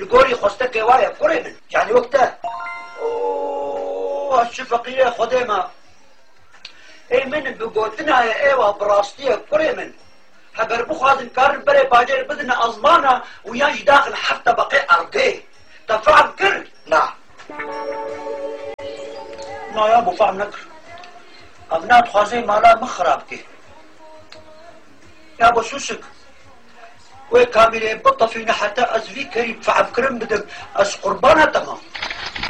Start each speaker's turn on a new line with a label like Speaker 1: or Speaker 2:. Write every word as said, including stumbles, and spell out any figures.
Speaker 1: القوري خستك وايا كوري من يعني وقتها اوه الشفقية خديمة اي من بقوتنا يا ايوه براستية كوري من هقر بخوازن كارن بري باجر بدنا ازمانا ويانج داخل حتى بقي ارضي تفعل كر لا لا يا ابو فهم نكر ابنات خوازي مالا مخرابكي يا ابو سوسك وكامل بطة فينا حتى ازفي كريم فعب كرم بدم از قربانة تمام